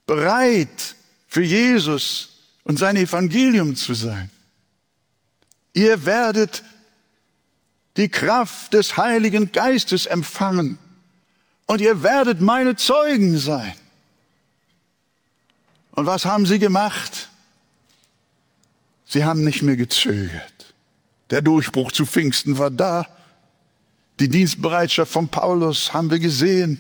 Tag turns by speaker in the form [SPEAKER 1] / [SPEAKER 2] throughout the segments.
[SPEAKER 1] bereit für Jesus und sein Evangelium zu sein. Ihr werdet die Kraft des Heiligen Geistes empfangen und ihr werdet meine Zeugen sein. Und was haben sie gemacht? Sie haben nicht mehr gezögert. Der Durchbruch zu Pfingsten war da. Die Dienstbereitschaft von Paulus haben wir gesehen.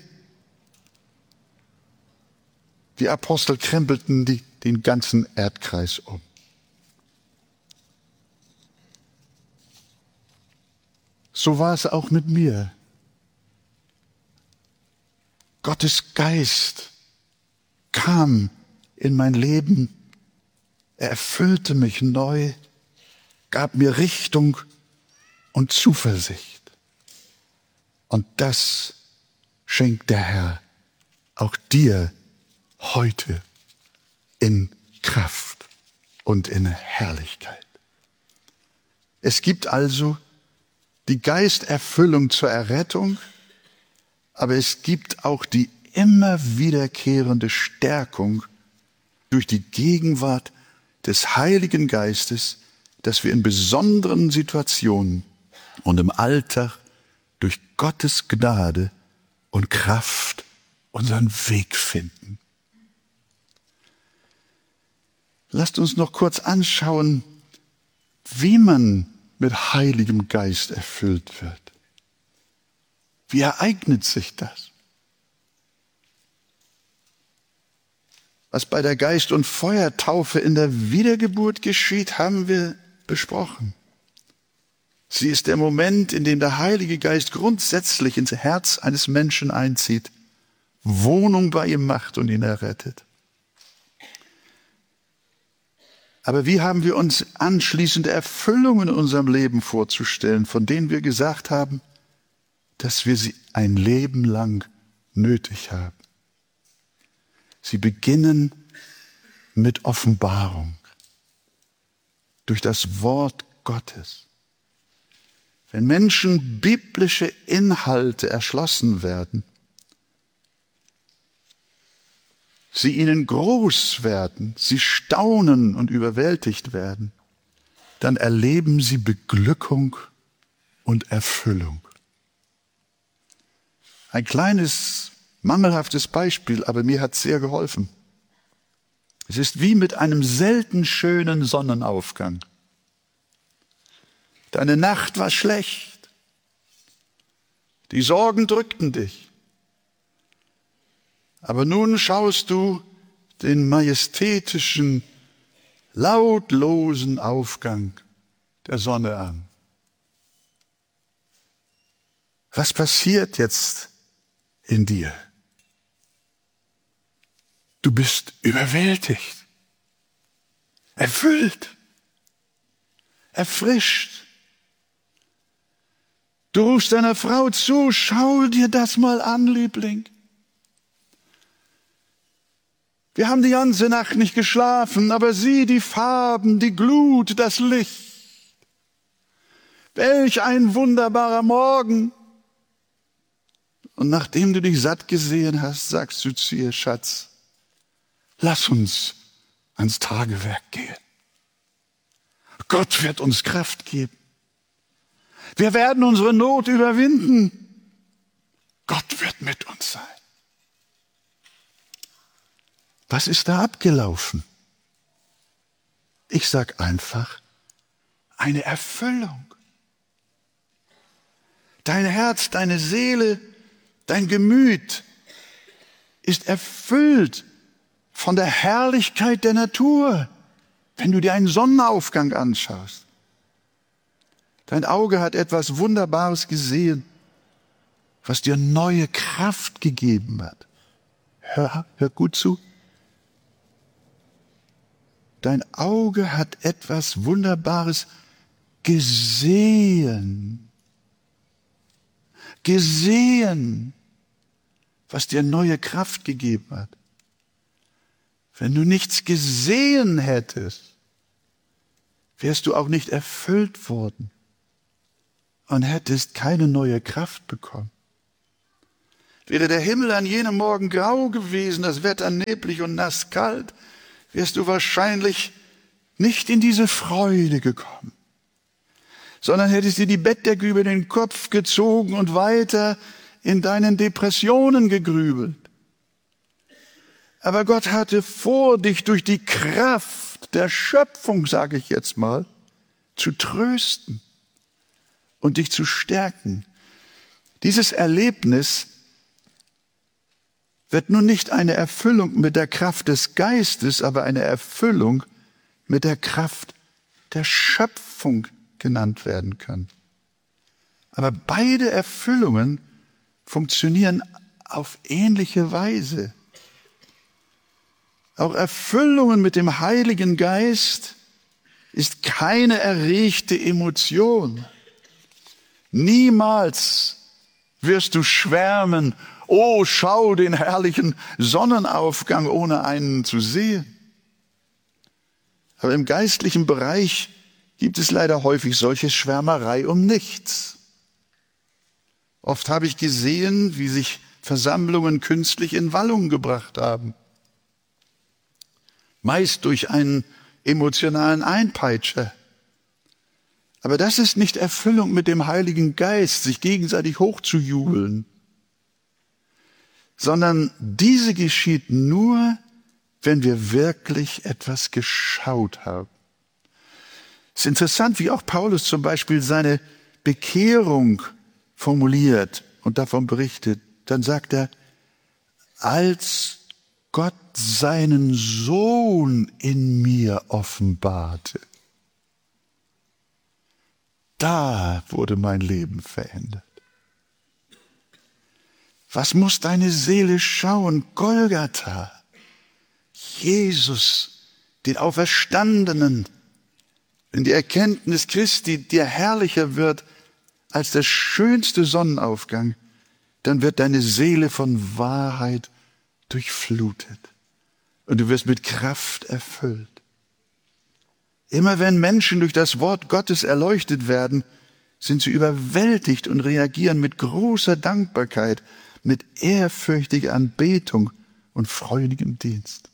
[SPEAKER 1] Die Apostel krempelten den ganzen Erdkreis um. So war es auch mit mir. Gottes Geist kam in mein Leben. Er erfüllte mich neu, gab mir Richtung und Zuversicht. Und das schenkt der Herr auch dir heute in Kraft und in Herrlichkeit. Es gibt also die Geisterfüllung zur Errettung, aber es gibt auch die immer wiederkehrende Stärkung durch die Gegenwart des Heiligen Geistes, dass wir in besonderen Situationen und im Alltag durch Gottes Gnade und Kraft unseren Weg finden. Lasst uns noch kurz anschauen, wie man mit Heiligem Geist erfüllt wird. Wie ereignet sich das? Was bei der Geist- und Feuertaufe in der Wiedergeburt geschieht, haben wir besprochen. Sie ist der Moment, in dem der Heilige Geist grundsätzlich ins Herz eines Menschen einzieht, Wohnung bei ihm macht und ihn errettet. Aber wie haben wir uns anschließende Erfüllungen in unserem Leben vorzustellen, von denen wir gesagt haben, dass wir sie ein Leben lang nötig haben? Sie beginnen mit Offenbarung durch das Wort Gottes. Wenn Menschen biblische Inhalte erschlossen werden, sie ihnen groß werden, sie staunen und überwältigt werden, dann erleben sie Beglückung und Erfüllung. Ein kleines, mangelhaftes Beispiel, aber mir hat es sehr geholfen. Es ist wie mit einem selten schönen Sonnenaufgang. Deine Nacht war schlecht. Die Sorgen drückten dich. Aber nun schaust du den majestätischen, lautlosen Aufgang der Sonne an. Was passiert jetzt in dir? Du bist überwältigt, erfüllt, erfrischt. Du rufst deiner Frau zu, schau dir das mal an, Liebling. Wir haben die ganze Nacht nicht geschlafen, aber sieh die Farben, die Glut, das Licht. Welch ein wunderbarer Morgen. Und nachdem du dich satt gesehen hast, sagst du zu ihr, Schatz, lass uns ans Tagewerk gehen. Gott wird uns Kraft geben. Wir werden unsere Not überwinden. Gott wird mit uns sein. Was ist da abgelaufen? Ich sag einfach, eine Erfüllung. Dein Herz, deine Seele, dein Gemüt ist erfüllt von der Herrlichkeit der Natur, wenn du dir einen Sonnenaufgang anschaust. Dein Auge hat etwas Wunderbares gesehen, was dir neue Kraft gegeben hat. Hör gut zu. Dein Auge hat etwas Wunderbares gesehen. Gesehen, was dir neue Kraft gegeben hat. Wenn du nichts gesehen hättest, wärst du auch nicht erfüllt worden und hättest keine neue Kraft bekommen. Wäre der Himmel an jenem Morgen grau gewesen, das Wetter neblig und nasskalt, wärst du wahrscheinlich nicht in diese Freude gekommen, sondern hättest dir die Bettdecke über den Kopf gezogen und weiter in deinen Depressionen gegrübelt. Aber Gott hatte vor, dich durch die Kraft der Schöpfung, sage ich jetzt mal, zu trösten und dich zu stärken. Dieses Erlebnis wird nun nicht eine Erfüllung mit der Kraft des Geistes, aber eine Erfüllung mit der Kraft der Schöpfung genannt werden können. Aber beide Erfüllungen funktionieren auf ähnliche Weise. Auch Erfüllungen mit dem Heiligen Geist ist keine erregte Emotion. Niemals wirst du schwärmen, oh, schau den herrlichen Sonnenaufgang, ohne einen zu sehen. Aber im geistlichen Bereich gibt es leider häufig solche Schwärmerei um nichts. Oft habe ich gesehen, wie sich Versammlungen künstlich in Wallung gebracht haben. Meist durch einen emotionalen Einpeitscher. Aber das ist nicht Erfüllung mit dem Heiligen Geist, sich gegenseitig hochzujubeln, sondern diese geschieht nur, wenn wir wirklich etwas geschaut haben. Es ist interessant, wie auch Paulus zum Beispiel seine Bekehrung formuliert und davon berichtet. Dann sagt er, als Gott seinen Sohn in mir offenbarte, da wurde mein Leben verändert. Was muss deine Seele schauen? Golgatha, Jesus, den Auferstandenen, wenn die Erkenntnis Christi dir herrlicher wird als der schönste Sonnenaufgang, dann wird deine Seele von Wahrheit durchflutet und du wirst mit Kraft erfüllt. Immer wenn Menschen durch das Wort Gottes erleuchtet werden, sind sie überwältigt und reagieren mit großer Dankbarkeit, mit ehrfürchtiger Anbetung und freudigem Dienst.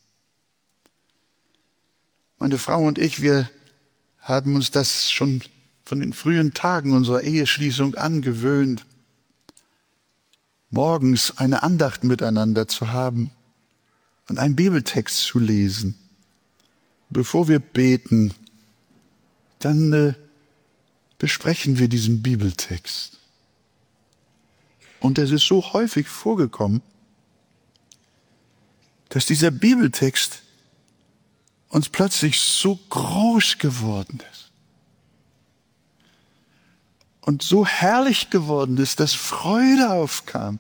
[SPEAKER 1] Meine Frau und ich, wir haben uns das schon von den frühen Tagen unserer Eheschließung angewöhnt, morgens eine Andacht miteinander zu haben und einen Bibeltext zu lesen. Bevor wir beten, dann besprechen wir diesen Bibeltext. Und es ist so häufig vorgekommen, dass dieser Bibeltext uns plötzlich so groß geworden ist und so herrlich geworden ist, dass Freude aufkam.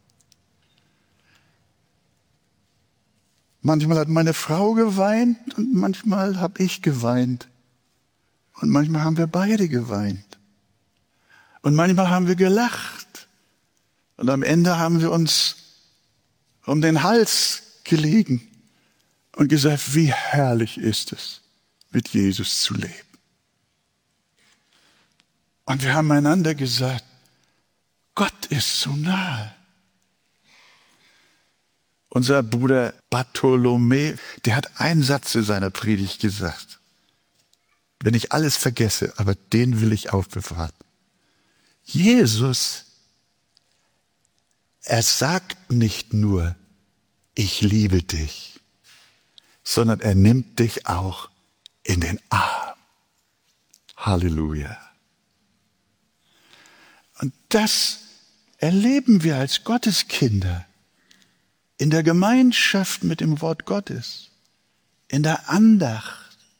[SPEAKER 1] Manchmal hat meine Frau geweint und manchmal habe ich geweint. Und manchmal haben wir beide geweint. Und manchmal haben wir gelacht. Und am Ende haben wir uns um den Hals gelegen und gesagt, wie herrlich ist es, mit Jesus zu leben. Und wir haben einander gesagt, Gott ist so nahe. Unser Bruder Bartholomä, der hat einen Satz in seiner Predigt gesagt. Wenn ich alles vergesse, aber den will ich aufbewahren. Jesus, er sagt nicht nur, ich liebe dich, sondern er nimmt dich auch in den Arm. Halleluja. Und das erleben wir als Gotteskinder in der Gemeinschaft mit dem Wort Gottes, in der Andacht.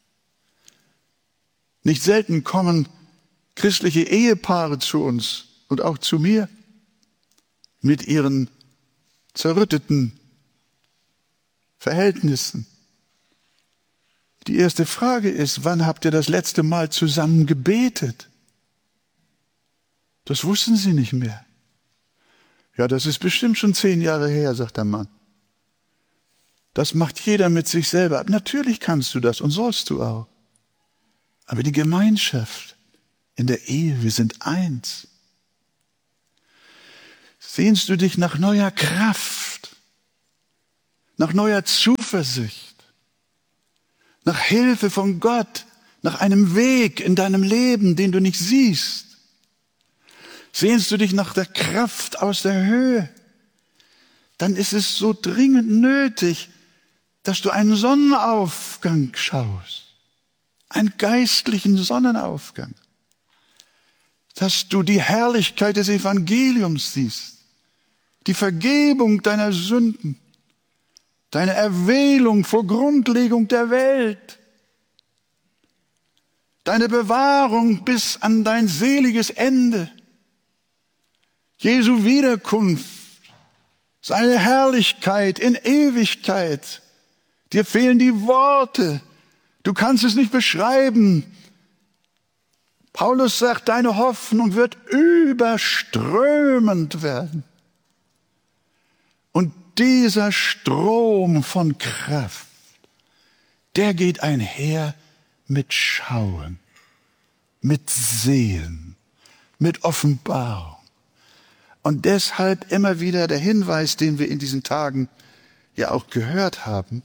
[SPEAKER 1] Nicht selten kommen christliche Ehepaare zu uns und auch zu mir mit ihren zerrütteten Verhältnissen. Die erste Frage ist, wann habt ihr das letzte Mal zusammen gebetet? Das wussten sie nicht mehr. Ja, das ist bestimmt schon 10 Jahre her, sagt der Mann. Das macht jeder mit sich selber. Natürlich kannst du das und sollst du auch. Aber die Gemeinschaft in der Ehe, wir sind eins. Sehnst du dich nach neuer Kraft, nach neuer Zuversicht, nach Hilfe von Gott, nach einem Weg in deinem Leben, den du nicht siehst? Sehnst du dich nach der Kraft aus der Höhe? Dann ist es so dringend nötig, dass du einen Sonnenaufgang schaust, einen geistlichen Sonnenaufgang, dass du die Herrlichkeit des Evangeliums siehst, die Vergebung deiner Sünden, deine Erwählung vor Grundlegung der Welt, deine Bewahrung bis an dein seliges Ende, Jesu Wiederkunft, seine Herrlichkeit in Ewigkeit. Dir fehlen die Worte. Du kannst es nicht beschreiben. Paulus sagt, deine Hoffnung wird überströmend werden. Und dieser Strom von Kraft, der geht einher mit Schauen, mit Sehen, mit Offenbarung. Und deshalb immer wieder der Hinweis, den wir in diesen Tagen ja auch gehört haben: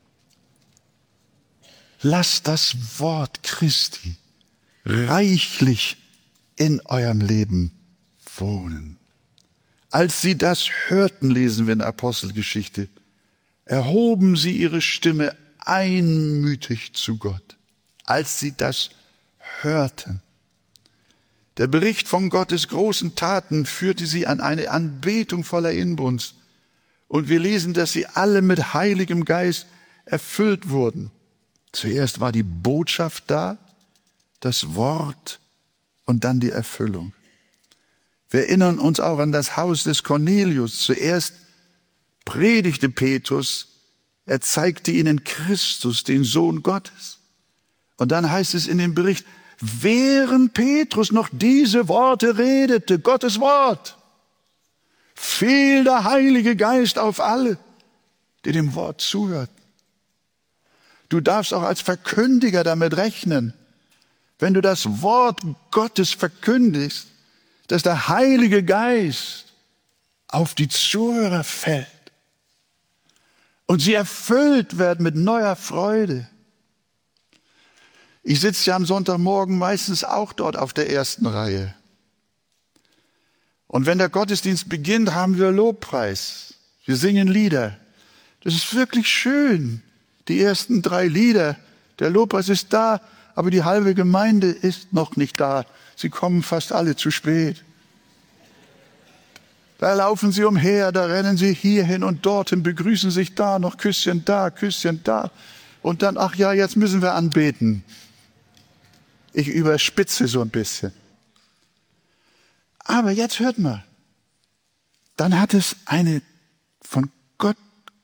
[SPEAKER 1] Lasst das Wort Christi reichlich in eurem Leben wohnen. Als sie das hörten, lesen wir in der Apostelgeschichte, erhoben sie ihre Stimme einmütig zu Gott. Als sie das hörten. Der Bericht von Gottes großen Taten führte sie an eine Anbetung voller Inbrunst. Und wir lesen, dass sie alle mit Heiligem Geist erfüllt wurden. Zuerst war die Botschaft da, das Wort und dann die Erfüllung. Wir erinnern uns auch an das Haus des Cornelius. Zuerst predigte Petrus, er zeigte ihnen Christus, den Sohn Gottes. Und dann heißt es in dem Bericht, während Petrus noch diese Worte redete, Gottes Wort, fiel der Heilige Geist auf alle, die dem Wort zuhörten. Du darfst auch als Verkündiger damit rechnen, wenn du das Wort Gottes verkündigst, dass der Heilige Geist auf die Zuhörer fällt und sie erfüllt werden mit neuer Freude. Ich sitze ja am Sonntagmorgen meistens auch dort auf der ersten Reihe. Und wenn der Gottesdienst beginnt, haben wir Lobpreis. Wir singen Lieder. Das ist wirklich schön. Die ersten 3 Lieder, der Lobpreis ist da, aber die halbe Gemeinde ist noch nicht da. Sie kommen fast alle zu spät. Da laufen sie umher, da rennen sie hierhin und dorthin, begrüßen sich da, noch Küsschen da, Küsschen da. Und dann, ach ja, jetzt müssen wir anbeten. Ich überspitze so ein bisschen. Aber jetzt hört mal. Dann hat es eine von Gott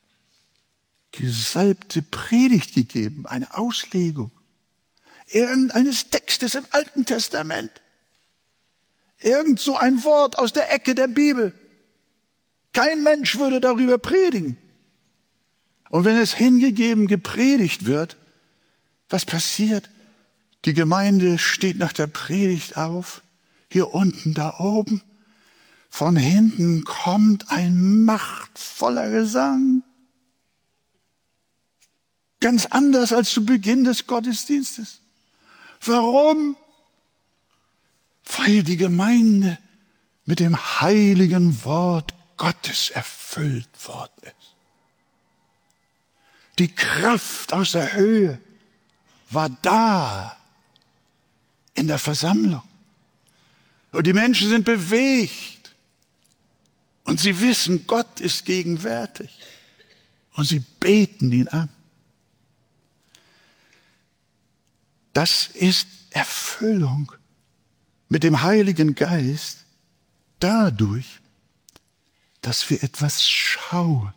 [SPEAKER 1] gesalbte Predigt gegeben, eine Auslegung irgendeines Textes im Alten Testament. Irgend so ein Wort aus der Ecke der Bibel. Kein Mensch würde darüber predigen. Und wenn es hingegeben gepredigt wird, was passiert? Die Gemeinde steht nach der Predigt auf, hier unten, da oben. Von hinten kommt ein machtvoller Gesang. Ganz anders als zu Beginn des Gottesdienstes. Warum? Weil die Gemeinde mit dem heiligen Wort Gottes erfüllt worden ist. Die Kraft aus der Höhe war da in der Versammlung. Und die Menschen sind bewegt. Und sie wissen, Gott ist gegenwärtig. Und sie beten ihn an. Das ist Erfüllung mit dem Heiligen Geist dadurch, dass wir etwas schauen,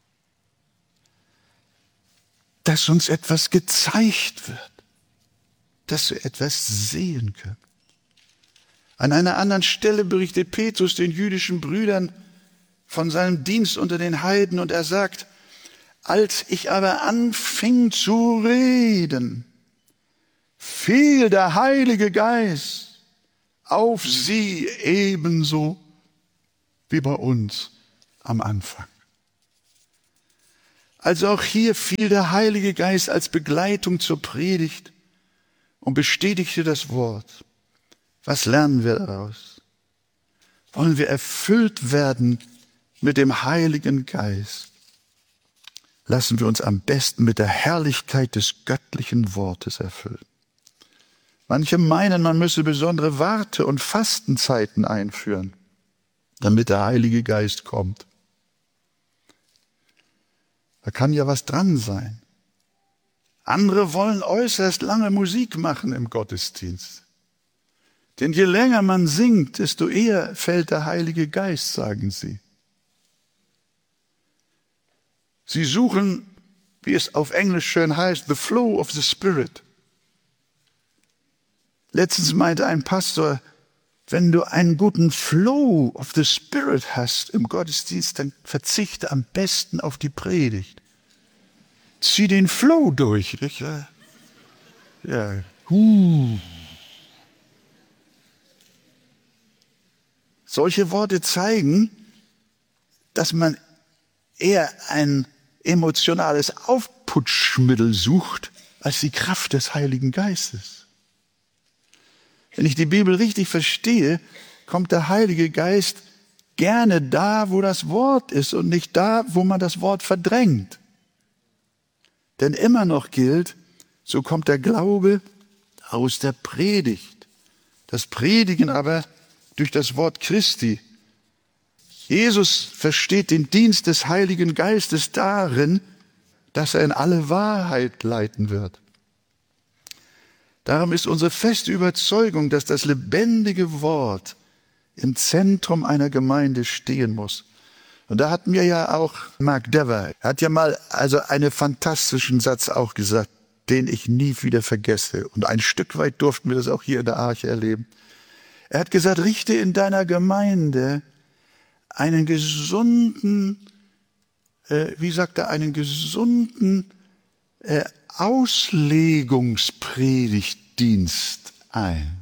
[SPEAKER 1] dass uns etwas gezeigt wird, dass wir etwas sehen können. An einer anderen Stelle berichtet Petrus den jüdischen Brüdern von seinem Dienst unter den Heiden und er sagt, als ich aber anfing zu reden, fiel der Heilige Geist auf sie ebenso wie bei uns am Anfang. Also auch hier fiel der Heilige Geist als Begleitung zur Predigt und bestätigte das Wort. Was lernen wir daraus? Wollen wir erfüllt werden mit dem Heiligen Geist? Lassen wir uns am besten mit der Herrlichkeit des göttlichen Wortes erfüllen. Manche meinen, man müsse besondere Warte- und Fastenzeiten einführen, damit der Heilige Geist kommt. Da kann ja was dran sein. Andere wollen äußerst lange Musik machen im Gottesdienst. Denn je länger man singt, desto eher fällt der Heilige Geist, sagen sie. Sie suchen, wie es auf Englisch schön heißt, the flow of the Spirit. Letztens meinte ein Pastor, wenn du einen guten Flow of the Spirit hast im Gottesdienst, dann verzichte am besten auf die Predigt. Zieh den Flow durch. Ja. Solche Worte zeigen, dass man eher ein emotionales Aufputschmittel sucht, als die Kraft des Heiligen Geistes. Wenn ich die Bibel richtig verstehe, kommt der Heilige Geist gerne da, wo das Wort ist und nicht da, wo man das Wort verdrängt. Denn immer noch gilt, so kommt der Glaube aus der Predigt. Das Predigen aber durch das Wort Christi. Jesus versteht den Dienst des Heiligen Geistes darin, dass er in alle Wahrheit leiten wird. Darum ist unsere feste Überzeugung, dass das lebendige Wort im Zentrum einer Gemeinde stehen muss. Und da hatten wir ja auch Mark Dever. Er hat ja mal einen fantastischen Satz auch gesagt, den ich nie wieder vergesse. Und ein Stück weit durften wir das auch hier in der Arche erleben. Er hat gesagt, richte in deiner Gemeinde einen gesunden, Auslegungspredigtdienst ein.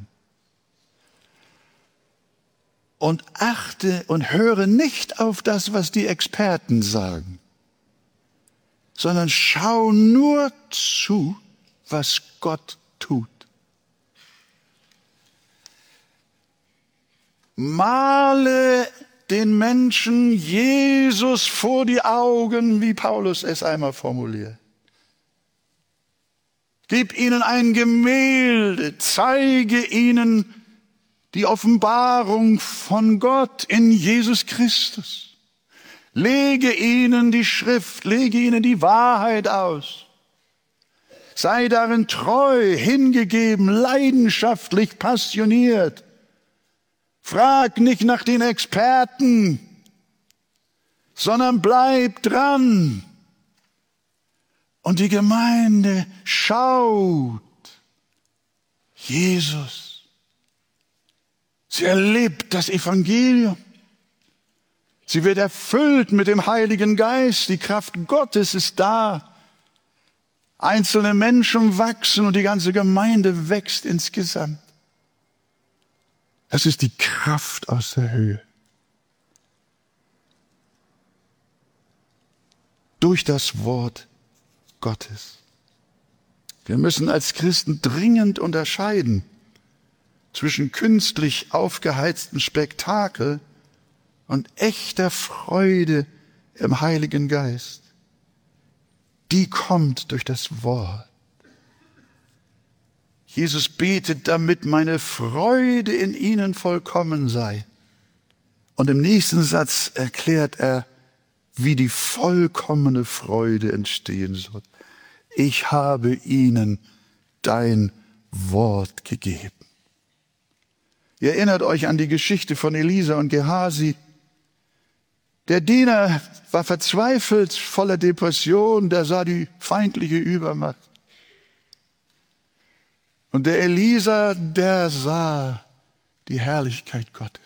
[SPEAKER 1] Und achte und höre nicht auf das, was die Experten sagen, sondern schau nur zu, was Gott tut. Male den Menschen Jesus vor die Augen, wie Paulus es einmal formuliert. Gib ihnen ein Gemälde, zeige ihnen die Offenbarung von Gott in Jesus Christus. Lege ihnen die Schrift, lege ihnen die Wahrheit aus. Sei darin treu, hingegeben, leidenschaftlich, passioniert. Frag nicht nach den Experten, sondern bleib dran. Und die Gemeinde schaut Jesus. Sie erlebt das Evangelium. Sie wird erfüllt mit dem Heiligen Geist. Die Kraft Gottes ist da. Einzelne Menschen wachsen und die ganze Gemeinde wächst insgesamt. Es ist die Kraft aus der Höhe. Durch das Wort Gottes. Wir müssen als Christen dringend unterscheiden zwischen künstlich aufgeheiztem Spektakel und echter Freude im Heiligen Geist. Die kommt durch das Wort. Jesus betet, damit meine Freude in ihnen vollkommen sei. Und im nächsten Satz erklärt er, wie die vollkommene Freude entstehen soll. Ich habe ihnen dein Wort gegeben. Ihr erinnert euch an die Geschichte von Elisa und Gehasi. Der Diener war verzweifelt, voller Depression, der sah die feindliche Übermacht. Und der Elisa, der sah die Herrlichkeit Gottes.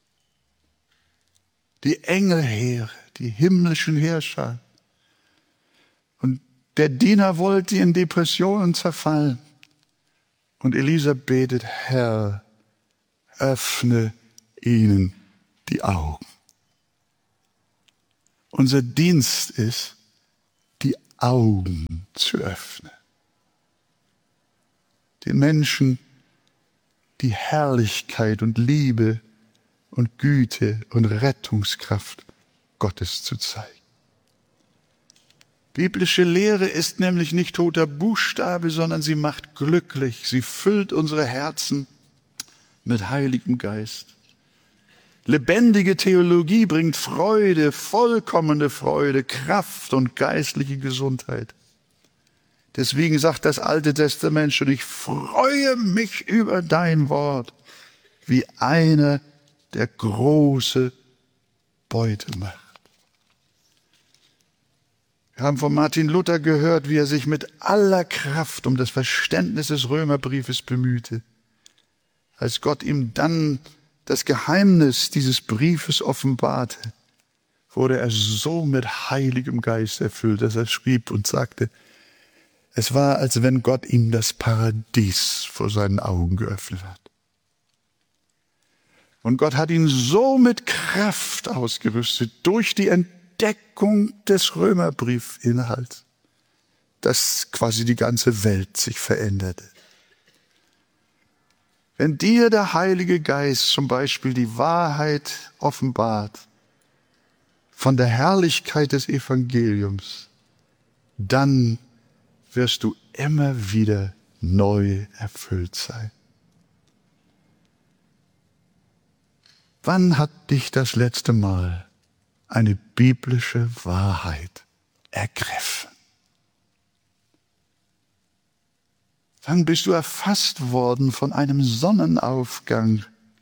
[SPEAKER 1] Die Engelheere, die himmlischen Herrscher. Und der Diener wollte in Depressionen zerfallen. Und Elisa betet, Herr, öffne ihnen die Augen. Unser Dienst ist, die Augen zu öffnen. Den Menschen die Herrlichkeit und Liebe und Güte und Rettungskraft Gottes zu zeigen. Biblische Lehre ist nämlich nicht toter Buchstabe, sondern sie macht glücklich. Sie füllt unsere Herzen mit Heiligem Geist. Lebendige Theologie bringt Freude, vollkommene Freude, Kraft und geistliche Gesundheit. Deswegen sagt das Alte Testament schon, ich freue mich über dein Wort, wie einer, der große Beute macht. Wir haben von Martin Luther gehört, wie er sich mit aller Kraft um das Verständnis des Römerbriefes bemühte. Als Gott ihm dann das Geheimnis dieses Briefes offenbarte, wurde er so mit Heiligem Geist erfüllt, dass er schrieb und sagte, es war, als wenn Gott ihm das Paradies vor seinen Augen geöffnet hat. Und Gott hat ihn so mit Kraft ausgerüstet durch die Entdeckung des Römerbriefinhalts, dass quasi die ganze Welt sich veränderte. Wenn dir der Heilige Geist zum Beispiel die Wahrheit offenbart von der Herrlichkeit des Evangeliums, dann wirst du immer wieder neu erfüllt sein. Wann hat dich das letzte Mal eine biblische Wahrheit ergriffen? Wann bist du erfasst worden von einem Sonnenaufgang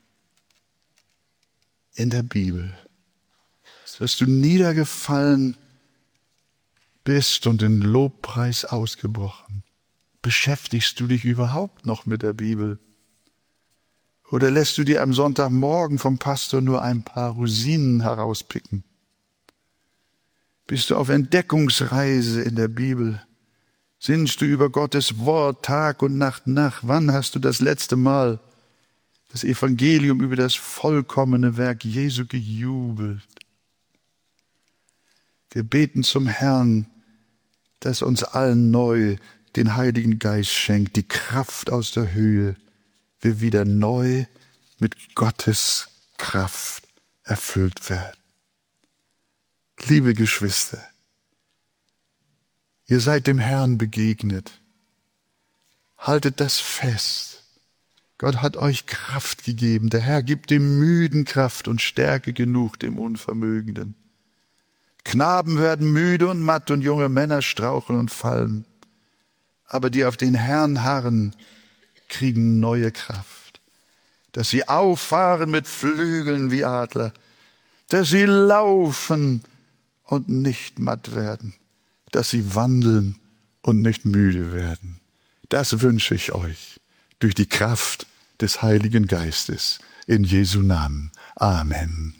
[SPEAKER 1] in der Bibel? Dass du niedergefallen bist und in Lobpreis ausgebrochen. Beschäftigst du dich überhaupt noch mit der Bibel? Oder lässt du dir am Sonntagmorgen vom Pastor nur ein paar Rosinen herauspicken? Bist du auf Entdeckungsreise in der Bibel? Sinnst du über Gottes Wort Tag und Nacht nach? Wann hast du das letzte Mal das Evangelium über das vollkommene Werk Jesu gejubelt? Wir beten zum Herrn, dass uns allen neu den Heiligen Geist schenkt, die Kraft aus der Höhe, wir wieder neu mit Gottes Kraft erfüllt werden. Liebe Geschwister, ihr seid dem Herrn begegnet. Haltet das fest. Gott hat euch Kraft gegeben. Der Herr gibt dem Müden Kraft und Stärke genug dem Unvermögenden. Knaben werden müde und matt und junge Männer straucheln und fallen. Aber die auf den Herrn harren, kriegen neue Kraft. Dass sie auffahren mit Flügeln wie Adler. Dass sie laufen und nicht matt werden. Dass sie wandeln und nicht müde werden. Das wünsche ich euch durch die Kraft des Heiligen Geistes. In Jesu Namen. Amen.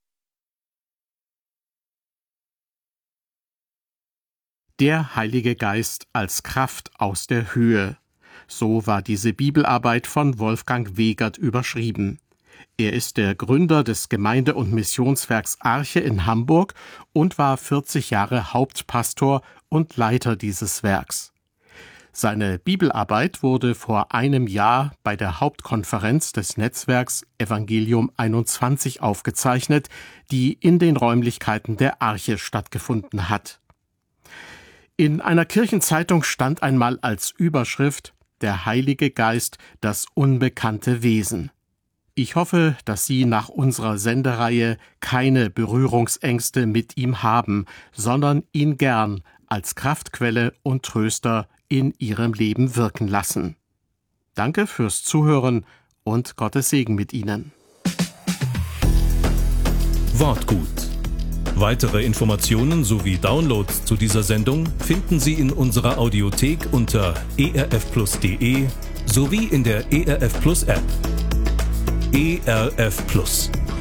[SPEAKER 2] Der Heilige Geist als Kraft aus der Höhe. So war diese Bibelarbeit von Wolfgang Wegert überschrieben. Er ist der Gründer des Gemeinde- und Missionswerks Arche in Hamburg und war 40 Jahre Hauptpastor und Leiter dieses Werks. Seine Bibelarbeit wurde vor einem Jahr bei der Hauptkonferenz des Netzwerks Evangelium 21 aufgezeichnet, die in den Räumlichkeiten der Arche stattgefunden hat. In einer Kirchenzeitung stand einmal als Überschrift »Der Heilige Geist, das unbekannte Wesen«. Ich hoffe, dass Sie nach unserer Sendereihe keine Berührungsängste mit ihm haben, sondern ihn gern als Kraftquelle und Tröster in Ihrem Leben wirken lassen. Danke fürs Zuhören und Gottes Segen mit Ihnen.
[SPEAKER 3] Wortgut. Weitere Informationen sowie Downloads zu dieser Sendung finden Sie in unserer Audiothek unter erfplus.de sowie in der ERF Plus App. ERF Plus.